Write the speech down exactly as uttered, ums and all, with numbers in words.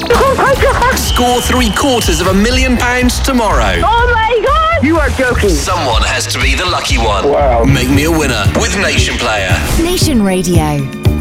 Oh my God! Score three quarters of a million pounds tomorrow. Oh my God! You are joking. Someone has to be the lucky one. Wow. Make me a winner with Nation Player. Nation Radio.